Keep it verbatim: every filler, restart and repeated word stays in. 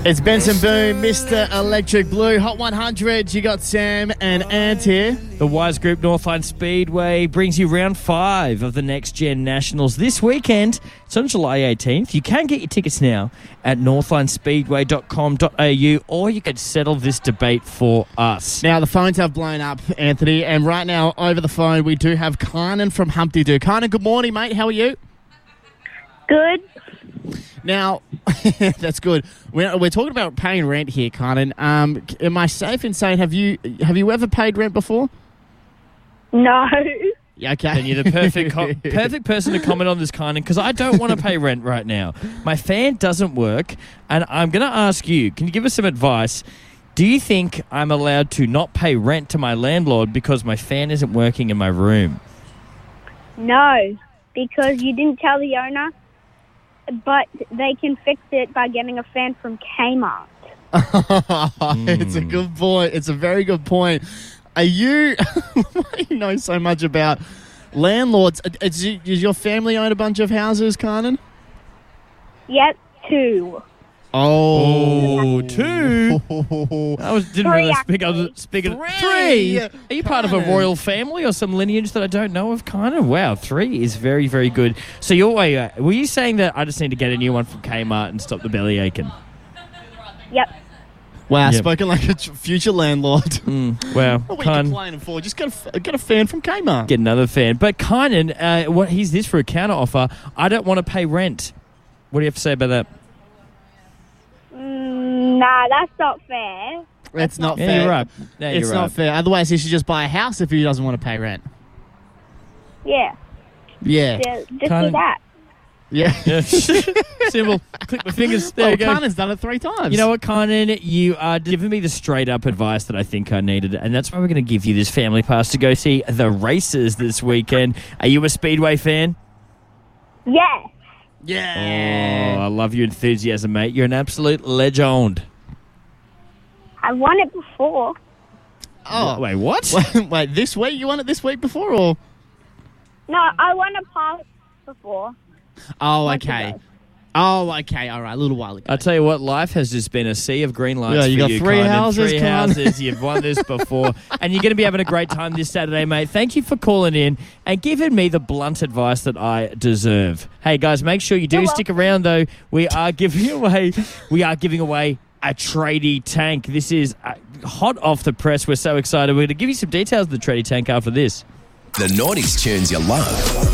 It's Benson Boone, Mister Electric Blue. Hot one hundred, you got Sam and Ant here. The Wise Group Northline Speedway brings you round five of the Next Gen Nationals this weekend. It's on July eighteenth. You can get your tickets now at northline speedway dot com dot a u, or you can settle this debate for us. Now, the phones have blown up, Anthony, and right now, over the phone, we do have Kynan from Humpty Doo. Kynan, good morning, mate. How are you? Good. Now, that's good. We're, we're talking about paying rent here, Kynan. Um, am I safe in saying, have you have you ever paid rent before? No. Yeah, okay. Then you're the perfect co- perfect person to comment on this, Kynan, because I don't want to pay rent right now. My fan doesn't work, and I'm going to ask you, can you give us some advice? Do you think I'm allowed to not pay rent to my landlord because my fan isn't working in my room? No, because you didn't tell the owner, but they can fix it by getting a fan from Kmart. It's a good point. It's a very good point. Are you... Why do you know so much about landlords? Does your family own a bunch of houses, Kynan? Yep, two. Oh, Oh, two? I was, didn't Three, really speak. I was speaking Three. three. Are you part of a Kynan. royal family or some lineage that I don't know of? Kind of. Wow, three is very, very good. So you're wait, uh, were you saying that I just need to get a new one from Kmart and stop the belly aching? Yep. Wow, Yep. spoken like a tr- future landlord. Mm, wow, What are you Kyn, complaining for? Just get a, f- get a fan from Kmart. get another fan. But Kynan, uh, what? Here's this for a counter offer. I don't want to pay rent. What do you have to say about that? Mm, nah, that's not fair. It's not Yeah, fair. you're right. Yeah, It's you're not right. fair. Otherwise, he should just buy a house if he doesn't want to pay rent. Yeah, Yeah. just, just Kinda- do that. Yeah. Yeah. Simple. Click my fingers. There Well, you go. Kynan's done it three times. You know what, Kynan? You are giving me the straight-up advice that I think I needed, and that's why we're going to give you this family pass to go see the races this weekend. Are you a Speedway fan? Yeah. Yeah. Oh, I love your enthusiasm, mate. You're an absolute legend. I won it before. Oh, Wait, what? wait, wait, this week? You won it this week before, or? No, I won a pass before. Oh, Months okay. ago. Oh, okay. All right, a little while ago. I tell you what, life has just been a sea of green lights Yeah, you for got you, three Kynan. houses, Three Kynan. houses. You've won this before, and you're going to be having a great time this Saturday, mate. Thank you for calling in and giving me the blunt advice that I deserve. Hey, guys, make sure you do You're stick around, though. We are giving away. We are giving away a tradie tank. This is uh, hot off the press. We're so excited. We're going to give you some details of the tradie tank after this. The nineties tunes you love.